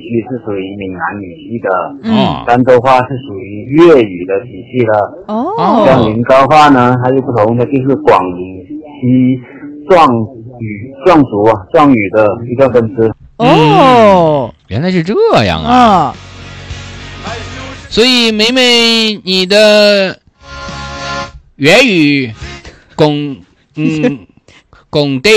系是属于闽南语系的，漳州话是属于粤语的体系的。像临高话呢，它就不同的，就是广西壮语的一个分支。 原来是这样啊！所以梅梅，你的粤语讲对